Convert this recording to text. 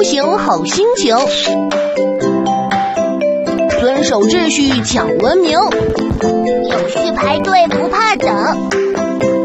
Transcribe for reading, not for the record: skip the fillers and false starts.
出行好心情，遵守秩序讲文明。